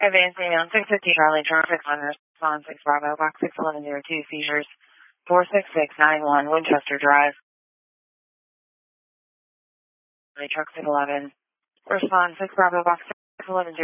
Advancing on 650 Charlie, traffic on response 6 Bravo, box 6102, seizures 46691, Winchester Drive. Truck 611. Response 6 Bravo, box 6102.